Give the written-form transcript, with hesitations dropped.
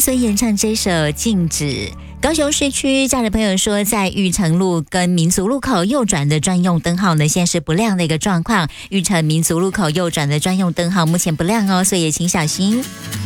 所演唱这首《静止》。高雄市区驾驶朋友说，在玉成路跟民族路口右转的专用灯号呢，现在是不亮的一个状况。玉成民族路口右转的专用灯号目前不亮哦，所以也请小心。